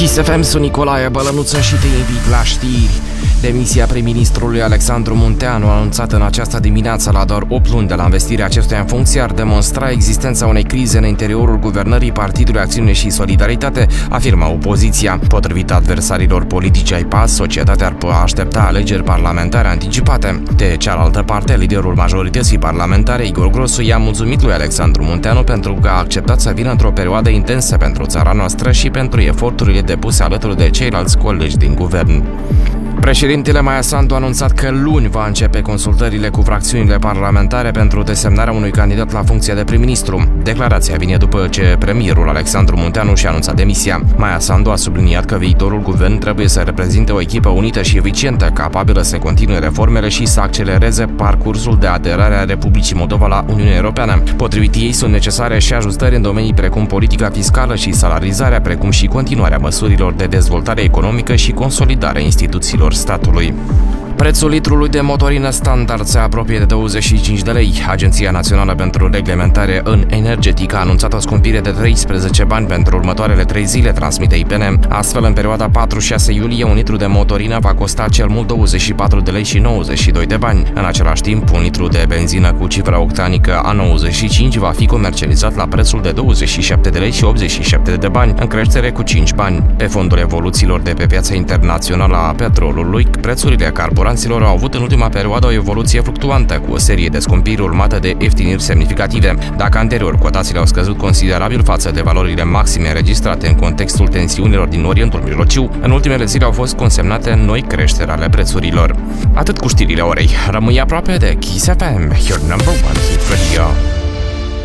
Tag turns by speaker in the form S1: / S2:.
S1: Kiss FM, sunt Nicolae Bălănuță și te invit la știri. Demisia prim-ministrului Alexandru Munteanu, anunțată în această dimineață la doar 8 luni de la investirea acestuia în funcție, ar demonstra existența unei crize în interiorul guvernării Partidului Acțiune și Solidaritate, afirma opoziția. Potrivit adversarilor politici ai PAS, societatea ar aștepta alegeri parlamentare anticipate. De cealaltă parte, liderul majorității parlamentare, Igor Grosu, i-a mulțumit lui Alexandru Munteanu pentru că a acceptat să vină într-o perioadă intensă pentru țara noastră și pentru eforturile depuse alături de ceilalți colegi din guvern. Președintele Maia Sandu a anunțat că luni va începe consultările cu fracțiunile parlamentare pentru desemnarea unui candidat la funcția de prim-ministru. Declarația vine după ce premierul Alexandru Munteanu și-a anunțat demisia. Maia Sandu a subliniat că viitorul guvern trebuie să reprezinte o echipă unită și eficientă, capabilă să continue reformele și să accelereze parcursul de aderare a Republicii Moldova la Uniunea Europeană. Potrivit ei, sunt necesare și ajustări în domenii precum politica fiscală și salarizarea, precum și continuarea măsurilor de dezvoltare economică și consolidarea instituțiilor statului. Prețul litrului de motorină standard se apropie de 25 de lei. Agenția Națională pentru Reglementare în Energetică a anunțat o scumpire de 13 bani pentru următoarele 3 zile, transmite IPN. Astfel, în perioada 4-6 iulie, un litru de motorină va costa cel mult 24 de lei și 92 de bani. În același timp, un litru de benzină cu cifra octanică A95 va fi comercializat la prețul de 27 de lei și 87 de bani, în creștere cu 5 bani. Pe fondul evoluțiilor de pe piața internațională a petrolului, prețurile carburanților au avut în ultima perioadă o evoluție fluctuantă, cu o serie de scumpiri urmată de ieftiniri semnificative. Dacă anterior cotațiile au scăzut considerabil față de valorile maxime înregistrate în contextul tensiunilor din Orientul Mijlociu, în ultimele zile au fost consemnate noi creșteri ale prețurilor. Atât cu știrile orei. Rămâi aproape de Kiss FM, your number one hit radio.